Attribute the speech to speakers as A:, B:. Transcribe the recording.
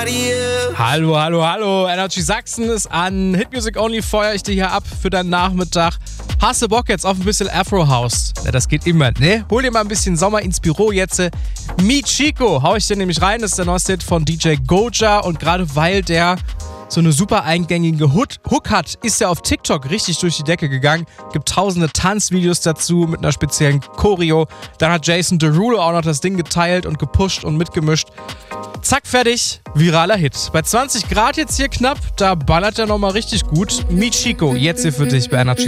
A: somebody else.
B: Hallo, hallo, hallo. Energy Sachsen ist an. Hit Music Only feuer ich dir hier ab für deinen Nachmittag. Hast du Bock jetzt auf ein bisschen Afro House? Ja, das geht immer, ne? Hol dir mal ein bisschen Sommer ins Büro jetzt. Michiko hau ich dir nämlich rein. Das ist der neueste Hit von DJ Goja. Und gerade weil der so eine super eingängige Hook hat, ist er auf TikTok richtig durch die Decke gegangen. Gibt tausende Tanzvideos dazu mit einer speziellen Choreo. Dann hat Jason Derulo auch noch das Ding geteilt und gepusht und mitgemischt. Zack, fertig. Viraler Hit. Bei 20 Grad jetzt hier knapp, da ballert er nochmal richtig gut. Michiko, jetzt hier für dich bei Energy.